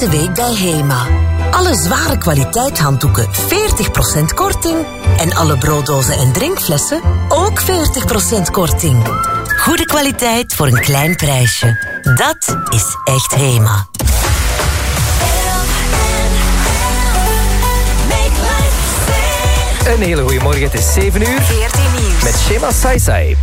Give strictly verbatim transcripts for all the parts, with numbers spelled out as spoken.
Deze week bij Hema. Alle zware kwaliteitshanddoeken veertig procent korting. En alle brooddozen en drinkflessen ook veertig procent korting. Goede kwaliteit voor een klein prijsje. Dat is echt Hema. Een hele goede morgen, het is zeven uur. veertien nieuws. Met Shema Saisai.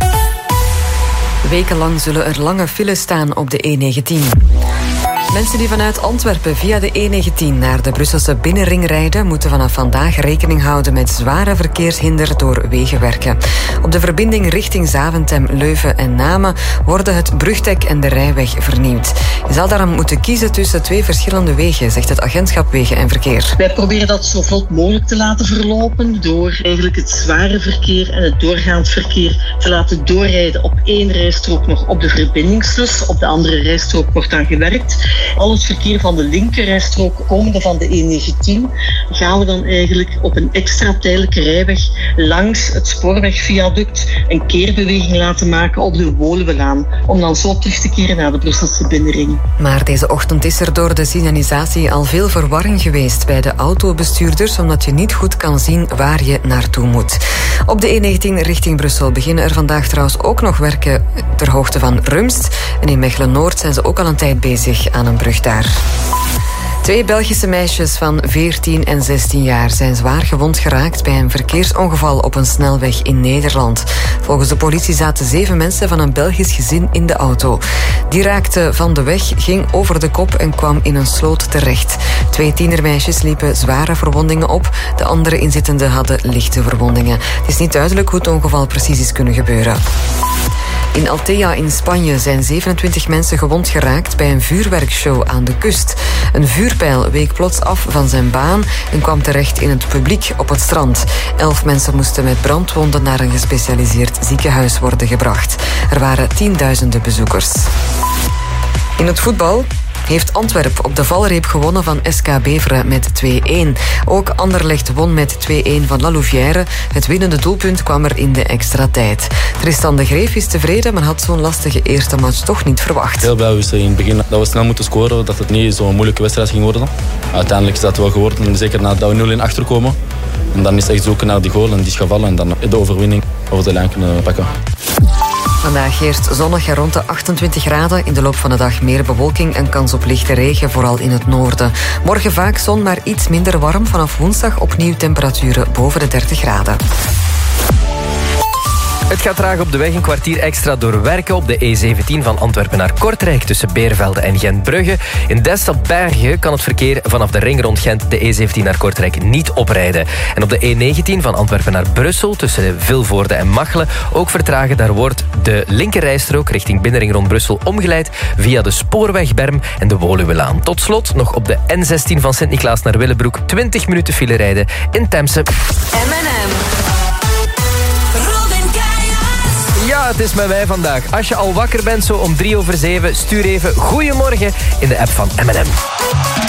Wekenlang zullen er lange files staan op de E negentien. Mensen die vanuit Antwerpen via de E negentien naar de Brusselse binnenring rijden, moeten vanaf vandaag rekening houden met zware verkeershinder door wegenwerken. Op de verbinding richting Zaventem, Leuven en Namen worden het brugdek en de rijweg vernieuwd. Je zal daarom moeten kiezen tussen twee verschillende wegen, zegt het agentschap Wegen en Verkeer. Wij proberen dat zo vlot mogelijk te laten verlopen door eigenlijk het zware verkeer en het doorgaand verkeer te laten doorrijden op één rijstrook nog op de verbindingslus. Op de andere rijstrook wordt dan gewerkt. Al het verkeer van de linkerrijstrook komende van de E negentien gaan we dan eigenlijk op een extra tijdelijke rijweg langs het spoorwegviaduct een keerbeweging laten maken op de Woluwelaan, om dan zo terug te keren naar de Brusselse binnenring. Maar deze ochtend is er door de signalisatie al veel verwarring geweest bij de autobestuurders, omdat je niet goed kan zien waar je naartoe moet. Op de E negentien richting Brussel beginnen er vandaag trouwens ook nog werken ter hoogte van Rumst. En in Mechelen-Noord zijn ze ook al een tijd bezig aan een brug daar. Twee Belgische meisjes van veertien en zestien jaar zijn zwaar gewond geraakt bij een verkeersongeval op een snelweg in Nederland. Volgens de politie zaten zeven mensen van een Belgisch gezin in de auto. Die raakte van de weg, ging over de kop en kwam in een sloot terecht. Twee tienermeisjes liepen zware verwondingen op. De andere inzittenden hadden lichte verwondingen. Het is niet duidelijk hoe het ongeval precies is kunnen gebeuren. In Altea in Spanje zijn zevenentwintig mensen gewond geraakt bij een vuurwerkshow aan de kust. Een vuurpijl week plots af van zijn baan en kwam terecht in het publiek op het strand. Elf mensen moesten met brandwonden naar een gespecialiseerd ziekenhuis worden gebracht. Er waren tienduizenden bezoekers. In het voetbal heeft Antwerp op de valreep gewonnen van S K Beveren met twee-één. Ook Anderlecht won met twee-één van La Louvière. Het winnende doelpunt kwam er in de extra tijd. Tristan de Greef is tevreden, maar had zo'n lastige eerste match toch niet verwacht. Heel blij was in het begin dat we snel moeten scoren, dat het niet zo'n moeilijke wedstrijd ging worden. Uiteindelijk is dat wel geworden, zeker nadat we nul in achterkomen. En dan is het echt zoeken naar die goal en die is gevallen en dan de overwinning over de lijn kunnen pakken. Vandaag heerst zonnig en rond de achtentwintig graden. In de loop van de dag meer bewolking en kans op lichte regen, vooral in het noorden. Morgen vaak zon, maar iets minder warm. Vanaf woensdag opnieuw temperaturen boven de dertig graden. Het gaat traag op de weg, een kwartier extra door werken op de E zeventien van Antwerpen naar Kortrijk tussen Beervelde en Gent-Brugge. In Desselt-Bergen kan het verkeer vanaf de ring rond Gent de E zeventien naar Kortrijk niet oprijden. En op de E negentien van Antwerpen naar Brussel tussen Vilvoorde en Machelen ook vertragen. Daar wordt de linkerrijstrook richting binnenring rond Brussel omgeleid via de spoorwegberm en de Woluwelaan. Tot slot nog op de N zestien van Sint-Niklaas naar Willebroek twintig minuten file rijden in Temse. M en M. Ja, het is met wij vandaag. Als je al wakker bent, zo om drie over zeven, stuur even goeiemorgen in de app van M en M.